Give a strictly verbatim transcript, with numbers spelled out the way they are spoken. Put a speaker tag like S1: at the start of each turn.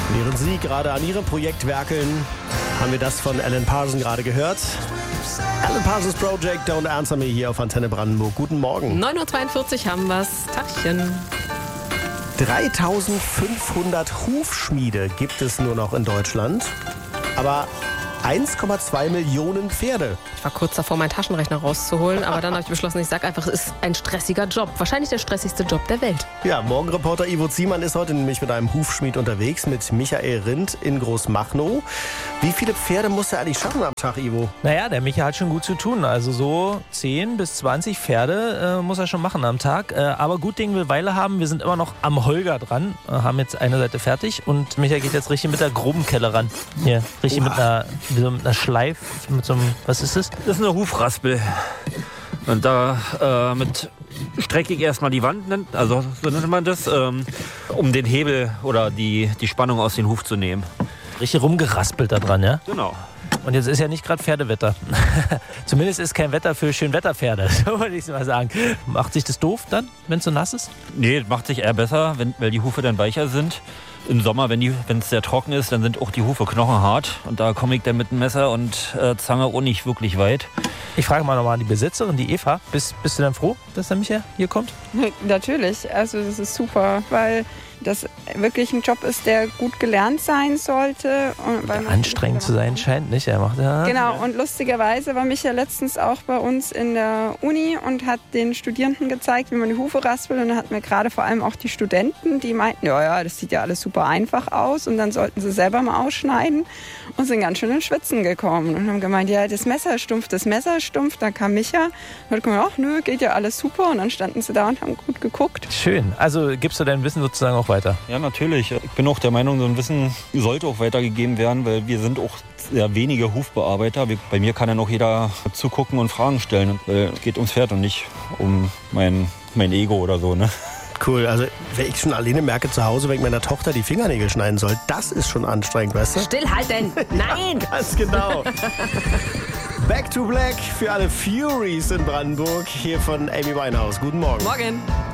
S1: Während Sie gerade an Ihrem Projekt werkeln, haben wir das von Alan Parsons gerade gehört. Alan Parsons Project, Don't Answer Me hier auf Antenne Brandenburg. Guten Morgen.
S2: neun Uhr zweiundvierzig haben wir's. Tagchen.
S1: dreitausendfünfhundert Hufschmiede gibt es nur noch in Deutschland. Aber eins Komma zwei Millionen Pferde.
S2: Ich war kurz davor, meinen Taschenrechner rauszuholen, aber dann habe ich beschlossen, ich sage einfach, es ist ein stressiger Job. Wahrscheinlich der stressigste Job der Welt.
S1: Ja, Morgenreporter Ivo Ziemann ist heute nämlich mit einem Hufschmied unterwegs, mit Michael Rindt in Großmachnow. Wie viele Pferde muss er eigentlich schaffen am Tag, Ivo?
S3: Naja, der Micha hat schon gut zu tun. Also so zehn bis zwanzig Pferde äh, muss er schon machen am Tag. Äh, aber gut Ding will Weile haben. Wir sind immer noch am Holger dran, äh, haben jetzt eine Seite fertig. Und Micha geht jetzt richtig mit der groben Kelle ran. Hier, richtig
S1: Oha.
S3: mit einer, wie so mit einer Schleif, mit so einem, was ist das?
S4: Das ist eine Hufraspel. Und da äh, mit strecke ich erstmal die Wand, also so nennt man das, ähm, um den Hebel oder die, die Spannung aus dem Huf zu nehmen.
S3: Richtig rumgeraspelt da dran, ja?
S4: Genau.
S3: Und jetzt ist ja nicht gerade Pferdewetter. Zumindest ist kein Wetter für Schönwetterpferde, so würde ich es mal sagen. Macht sich das doof dann, wenn es so nass ist?
S4: Nee, das macht sich eher besser, wenn, weil die Hufe dann weicher sind. Im Sommer, wenn es sehr trocken ist, dann sind auch die Hufe knochenhart. Und da komme ich dann mit dem Messer und äh, Zange auch nicht wirklich weit.
S3: Ich frage mal nochmal die Besitzerin, die Eva. Bist, bist du dann froh, dass der Micha hier kommt?
S5: Natürlich, also das ist super, weil das wirklich ein Job ist, der gut gelernt sein sollte. Und weil
S3: Der anstrengend zu sein scheint, nicht? Er macht ja.
S5: Genau, und lustigerweise war Micha letztens auch bei uns in der Uni und hat den Studierenden gezeigt, wie man die Hufe raspelt. Und dann hatten wir gerade vor allem auch die Studenten, die meinten, ja, ja, das sieht ja alles super einfach aus. Und dann sollten sie selber mal ausschneiden und sind ganz schön ins Schwitzen gekommen. Und haben gemeint, ja, das Messer ist stumpf, das Messer ist stumpf. Da kam Micha und hat gemeint, ach nö, geht ja alles super. Und dann standen sie da und haben gut geguckt.
S3: Schön. Also gibst du dein Wissen sozusagen auch weiter?
S4: Ja, natürlich. Ich bin auch der Meinung, so ein Wissen sollte auch weitergegeben werden, weil wir sind auch sehr wenige Hufbearbeiter. Bei mir kann dann auch jeder zugucken und Fragen stellen. Weil es geht ums Pferd und nicht um mein, mein Ego oder so, ne?
S1: Cool, also wenn ich schon alleine merke zu Hause, wenn ich meiner Tochter die Fingernägel schneiden soll, das ist schon anstrengend, weißt du?
S2: Stillhalten! Nein!
S1: Ganz genau. Back to Black für alle Furies in Brandenburg, hier von Amy Winehouse. Guten Morgen.
S2: Morgen!